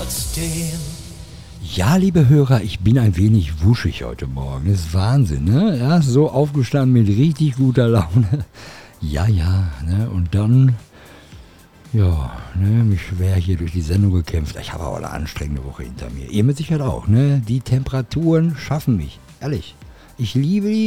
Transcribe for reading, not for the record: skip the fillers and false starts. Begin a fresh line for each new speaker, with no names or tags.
Ja, liebe Hörer, ich bin ein wenig wuschig heute Morgen. Das ist Wahnsinn, ne? Ja, so aufgestanden mit richtig guter Laune. Ja, ne? Und dann, ja, ne, mich schwer hier durch die Sendung gekämpft. Ich habe aber eine anstrengende Woche hinter mir. Ihr mit Sicherheit auch, ne? Die Temperaturen schaffen mich, ehrlich. Ich liebe die